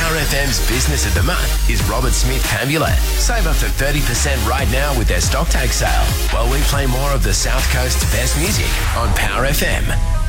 Power FM's Business of the Month is Robert Smith Ambulette. Save up to 30% right now with their stock take sale while we play more of the South Coast's best music on Power FM.